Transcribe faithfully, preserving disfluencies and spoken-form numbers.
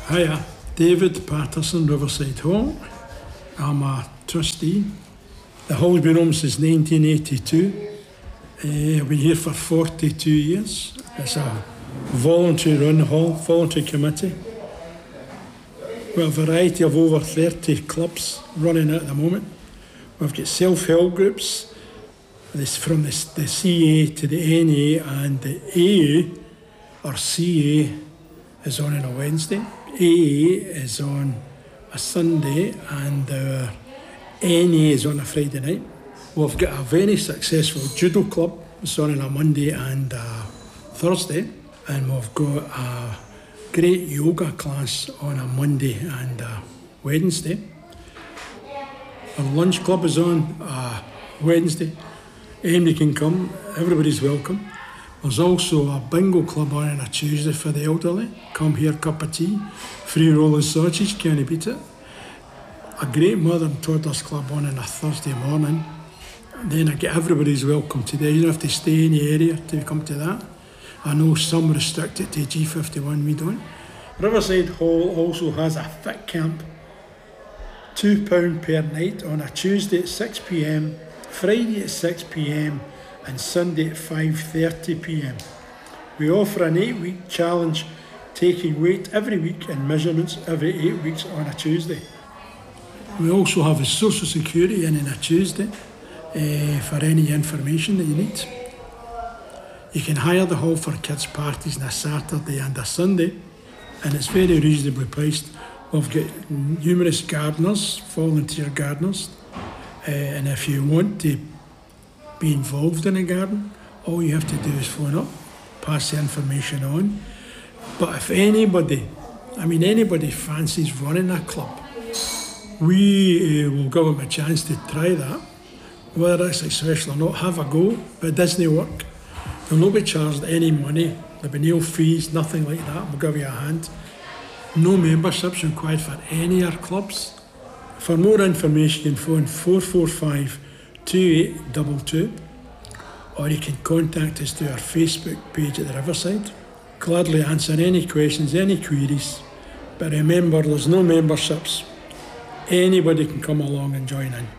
Hiya, David Patterson, Riverside Hall. I'm a trustee. The hall's been open since nineteen eighty-two. Uh, I've been here for forty-two years. It's a voluntary run hall, voluntary committee. We have a variety of over thirty clubs running at the moment. We've got self-help groups, this from the, the C A to the N A, and the A A or C A is on on a Wednesday. A A is on a Sunday, and our N A is on a Friday night. We've got a very successful judo club. It's on on a Monday and a Thursday, and we've got a great yoga class on a Monday and a Wednesday. Our lunch club is on a Wednesday. Anybody can come, everybody's welcome. There's also a bingo club on on a Tuesday for the elderly. Come here, cup of tea, free rolling sausage, can't beat it. A great mother and toddlers club on on a Thursday morning. Then I get everybody's welcome today. You don't have to stay in the area to come to that. I know some restrict it to G fifty-one, we don't. Riverside Hall also has a fit camp, two pounds per night on a Tuesday at six p m, Friday at six p m and Sunday at five thirty p m. We offer an eight-week challenge, taking weight every week and measurements every eight weeks on a Tuesday. We also have a social security in on a Tuesday uh, for any information that you need. You can hire the hall for kids' parties on a Saturday and a Sunday, and it's very reasonably priced. We've got numerous gardeners, volunteer gardeners, uh, and if you want to be involved in a garden, all you have to do is phone up, pass the information on. But if anybody, I mean anybody fancies running a club, we uh, will give them a chance to try that. Whether it's successful or not, have a go, but it doesn't work. You'll not be charged any money, there'll be no fees, nothing like that. We'll give you a hand. No memberships required for any of our clubs. For more information, you can phone four four five, two eight two two, or you can contact us through our Facebook page at the Riverside. Gladly answer any questions, any queries, but remember there's no memberships. Anybody can come along and join in.